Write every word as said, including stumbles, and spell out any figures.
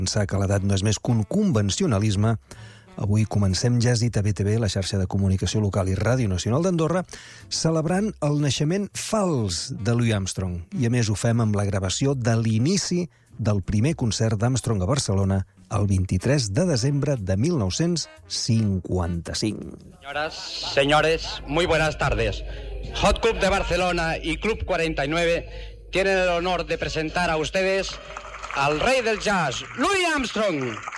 Pensar que l'edat no és més que un convencionalisme. Avui comencem Jazz I T B T V, la xarxa de comunicació local i Ràdio Nacional d'Andorra, celebrant el naixement fals de Louis Armstrong. I a més ho fem amb la gravació de l'inici del primer concert d'Armstrong a Barcelona el vint-i-tres de desembre de mil nou-cents cinquanta-cinc. Señoras, señores, muy buenas tardes. Hot Club de Barcelona y Club cuarenta y nueve tienen el honor de presentar a ustedes al rey del jazz, Louis Armstrong.